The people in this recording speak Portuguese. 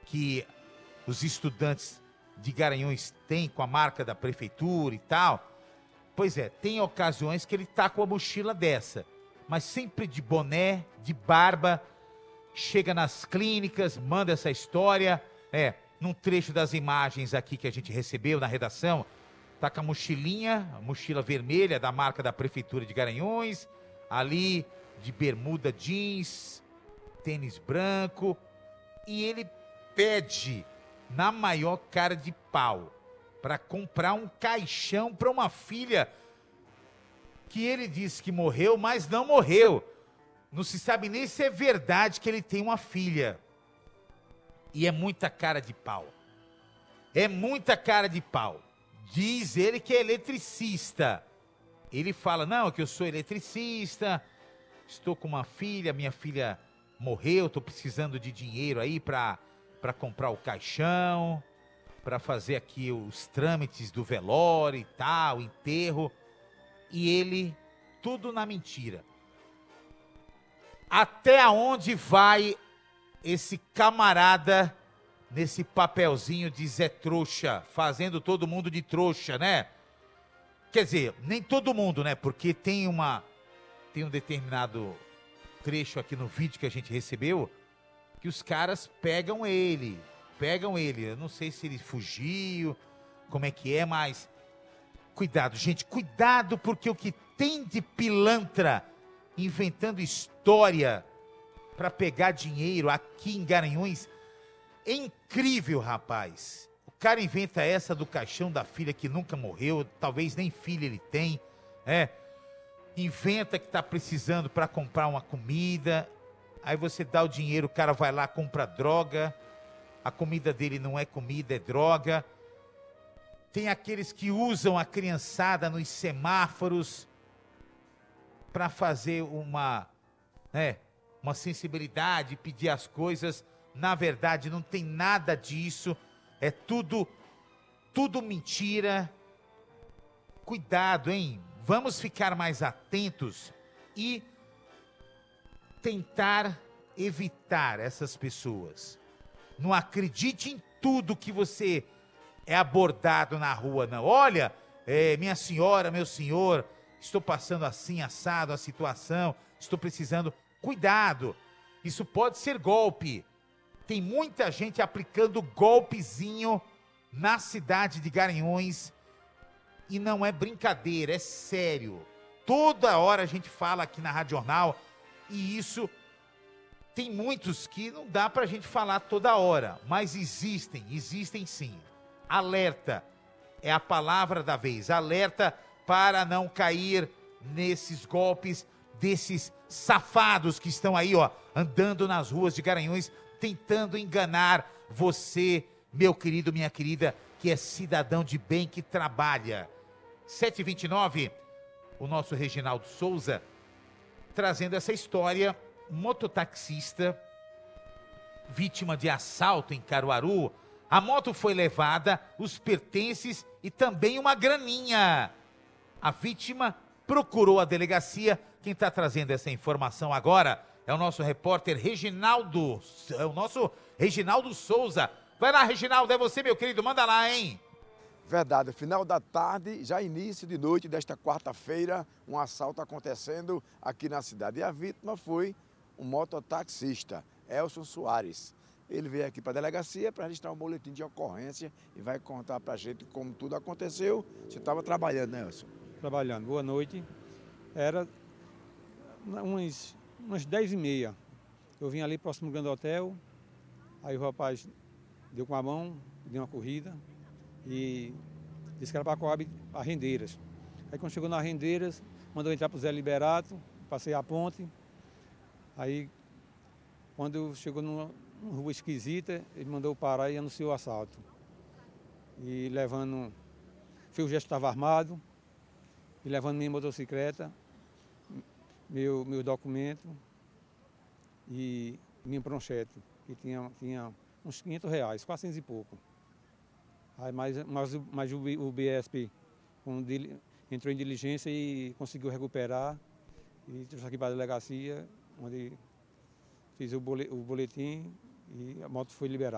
que os estudantes de Garanhuns têm com a marca da prefeitura e tal. Pois é, tem ocasiões que ele tá com a mochila dessa, mas sempre de boné, de barba, chega nas clínicas, manda essa história, num trecho das imagens aqui que a gente recebeu na redação, tá com a mochila vermelha da marca da prefeitura de Garanhuns, ali de bermuda jeans, tênis branco, e ele pede na maior cara de pau para comprar um caixão para uma filha que ele disse que morreu, mas não morreu. Não se sabe nem se é verdade que ele tem uma filha. E é muita cara de pau. É muita cara de pau. Diz ele que é eletricista. Ele fala, não, que eu sou eletricista, estou com uma filha, minha filha morreu, estou precisando de dinheiro aí para comprar o caixão, para fazer aqui os trâmites do velório e tal, o enterro. E ele, tudo na mentira. Até onde vai esse camarada nesse papelzinho de Zé Trouxa, fazendo todo mundo de trouxa, né? Quer dizer, nem todo mundo, né? Porque tem um determinado trecho aqui no vídeo que a gente recebeu, que os caras pegam ele. Eu não sei se ele fugiu, como é que é, mas cuidado, gente, cuidado, porque o que tem de pilantra inventando história para pegar dinheiro aqui em Garanhuns é incrível, rapaz. O cara inventa essa do caixão da filha que nunca morreu, talvez nem filha ele tem, inventa que tá precisando para comprar uma comida, aí você dá o dinheiro, o cara vai lá, compra droga, a comida dele não é comida, é droga. Tem aqueles que usam a criançada nos semáforos para fazer uma sensibilidade, pedir as coisas. Na verdade, não tem nada disso. É tudo mentira. Cuidado, hein? Vamos ficar mais atentos e tentar evitar essas pessoas. Não acredite em tudo que você é abordado na rua, não. Olha, minha senhora, meu senhor, estou passando assim, assado a situação, estou precisando. Cuidado, isso pode ser golpe. Tem muita gente aplicando golpezinho na cidade de Garanhuns e não é brincadeira, é sério. Toda hora a gente fala aqui na Rádio Jornal e isso tem muitos que não dá pra gente falar toda hora, mas existem sim. Alerta é a palavra da vez, alerta para não cair nesses golpes desses safados que estão aí, andando nas ruas de Garanhuns, tentando enganar você, meu querido, minha querida, que é cidadão de bem, que trabalha. 7h29, o nosso Reginaldo Souza, trazendo essa história, mototaxista, vítima de assalto em Caruaru. A moto foi levada, os pertences e também uma graninha. A vítima procurou a delegacia. Quem está trazendo essa informação agora é o nosso repórter Reginaldo Souza. Vai lá, Reginaldo, é você, meu querido, manda lá, hein? Verdade, final da tarde, já início de noite desta quarta-feira, um assalto acontecendo aqui na cidade. E a vítima foi um mototaxista, Elson Soares. Ele veio aqui para a delegacia para registrar um boletim de ocorrência e vai contar para a gente como tudo aconteceu. Você estava trabalhando, né, Elson? Trabalhando, boa noite. Era umas 10h30. Eu vim ali próximo do Grande Hotel, aí o rapaz deu com a mão, deu uma corrida e disse que era para a Coab a Rendeiras. Aí quando chegou na Rendeiras, mandou entrar para o Zé Liberato, passei a ponte. Aí quando chegou numa rua esquisita, ele mandou parar e anunciou o assalto. E levando, fez o gesto que estava armado, e levando minha motocicleta, meu documento e minha pranchete, que tinha uns R$500, 400 e pouco. Aí, mas o BSP entrou em diligência e conseguiu recuperar e trouxe aqui para a delegacia, onde fiz o boletim e a moto foi liberada.